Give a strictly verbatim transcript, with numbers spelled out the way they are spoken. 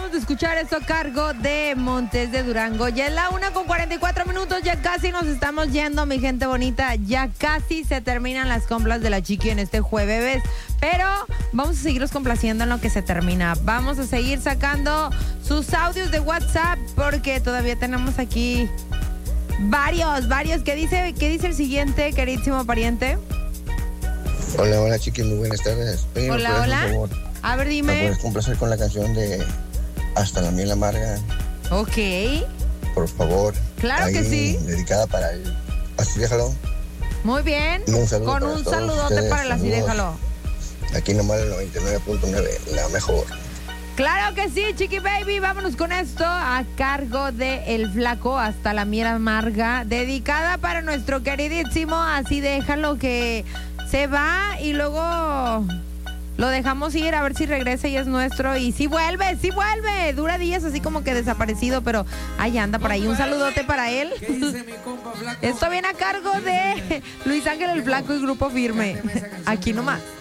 Acabamos de escuchar esto a cargo de Montes de Durango. Ya es la una con cuarenta y cuatro minutos, ya casi nos estamos yendo, mi gente bonita. Ya casi se terminan las compras de la Chiqui en este jueves. Pero vamos a seguirlos complaciendo en lo que se termina. Vamos a seguir sacando sus audios de WhatsApp porque todavía tenemos aquí varios, varios. ¿Qué dice, qué dice el siguiente, queridísimo pariente? Hola, hola, Chiqui, muy buenas tardes. Oye, Hola, ¿me puedes, hola. por favor, A ver, ¿me dime. puedes complacer con la canción de Hasta la miel amarga? Ok. Por favor. Claro Ahí, que sí. dedicada para el Así déjalo. Muy bien. Y un saludo Con para un todos saludote ustedes, para el Así saludos. déjalo. Aquí nomás el noventa y nueve punto nueve, la mejor. Claro que sí, Chiqui Baby. Vámonos con esto a cargo de El Flaco, Hasta la miel amarga, dedicada para nuestro queridísimo Así déjalo, que se va y luego lo dejamos ir a ver si regresa y es nuestro. Y sí vuelve, sí vuelve. Dura días así como que desaparecido, pero ahí anda por ahí. Un saludote para él. Esto viene a cargo de Luis Ángel El Flaco y Grupo Firme. Aquí nomás.